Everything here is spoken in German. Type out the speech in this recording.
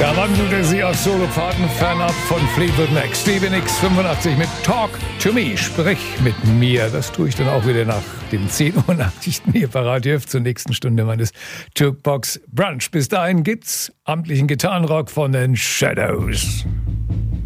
Da wandelte sie auf Solofahrten fernab von Fleetwood Mac. Stevie Nicks 85 mit Talk to Me, sprich mit mir. Das tue ich dann auch wieder nach den 10 Uhr Nachrichten hier bei Radio F zur nächsten Stunde meines Jukebox Brunch. Bis dahin gibt's amtlichen Gitarrenrock von den Shadows.